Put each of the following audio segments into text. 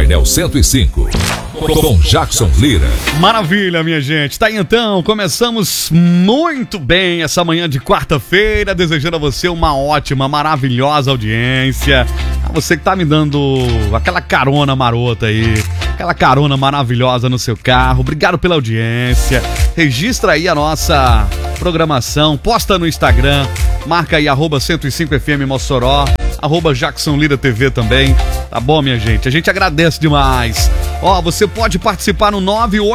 Painel 105. Com Jackson Lira. Maravilha, minha gente. Tá aí então, começamos muito bem essa manhã de quarta-feira, desejando a você uma ótima, maravilhosa audiência. A você que tá me dando aquela carona marota aí, aquela carona maravilhosa no seu carro. Obrigado pela audiência. Registra aí a nossa programação, posta no Instagram, marca aí @105FM Mossoró, @Jackson Lira TV também. Tá bom, minha gente? A gente agradece demais. Ó, você pode participar no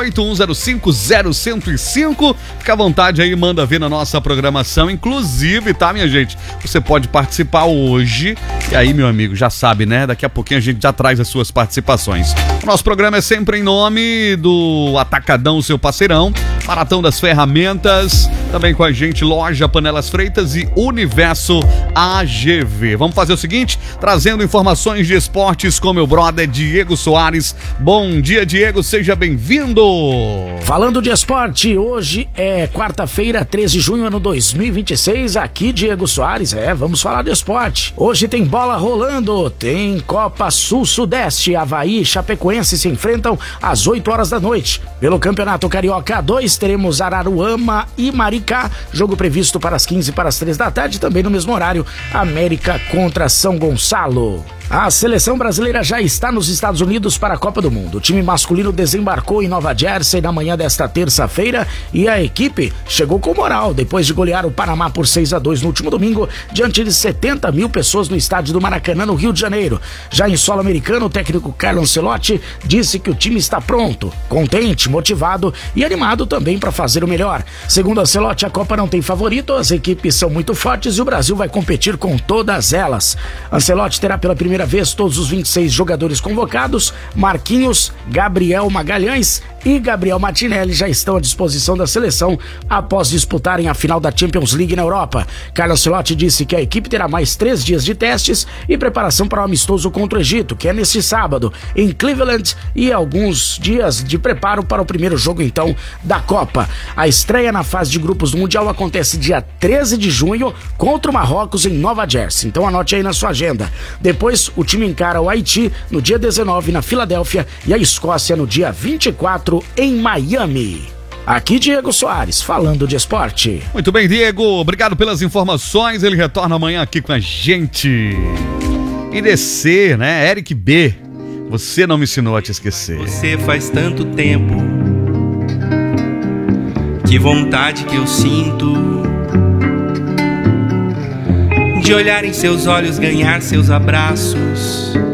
981050105. Fica à vontade aí, manda ver na nossa programação. Inclusive, tá, minha gente? Você pode participar hoje. E aí, meu amigo, já sabe, né? Daqui a pouquinho a gente já traz as suas participações. O nosso programa é sempre em nome do Atacadão, seu parceirão. Maratão das Ferramentas. Também com a gente, Loja Panelas Freitas e Universo AGV. Vamos fazer o seguinte, trazendo informações de esportes com meu brother Diego Soares. Bom dia, Diego, seja bem-vindo. Falando de esporte, hoje é quarta-feira, 13 de junho, ano 2026. Aqui, Diego Soares, vamos falar de esporte. Hoje tem bola rolando, tem Copa Sul-Sudeste. Avaí e Chapecoense se enfrentam às 8 horas da noite. Pelo Campeonato Carioca 2, teremos Araruama e Maricá. Jogo previsto para as 15 para as 3 da tarde, também no mesmo horário, América contra São Gonçalo. A seleção brasileira já está nos Estados Unidos para a Copa do Mundo. O time masculino desembarcou em Nova Jersey na manhã desta terça-feira e a equipe chegou com moral depois de golear o Panamá por 6-2 no último domingo, diante de 70 mil pessoas no estádio do Maracanã, no Rio de Janeiro. Já em solo americano, o técnico Carlo Ancelotti disse que o time está pronto, contente, motivado e animado também para fazer o melhor. Segundo Ancelotti, a Copa não tem favorito, as equipes são muito fortes e o Brasil vai competir com todas elas. Ancelotti terá pela primeira vez todos os 26 jogadores convocados. Marquinhos, Gabriel Magalhães e Gabriel Martinelli já estão à disposição da seleção após disputarem a final da Champions League na Europa. Carlo Ancelotti disse que a equipe terá mais 3 dias de testes e preparação para o amistoso contra o Egito, que é neste sábado, em Cleveland, e alguns dias de preparo para o primeiro jogo, então, da Copa. A estreia na fase de grupos do Mundial acontece dia 13 de junho contra o Marrocos em Nova Jersey. Então anote aí na sua agenda. Depois, o time encara o Haiti no dia 19 na Filadélfia e a Escócia no dia 24 em Miami. Aqui Diego Soares, falando de esporte. Muito bem, Diego, obrigado pelas informações. Ele retorna amanhã aqui com a gente. E descer, né? Eric B, você não me ensinou a te esquecer. Você faz tanto tempo, que vontade que eu sinto de olhar em seus olhos, ganhar seus abraços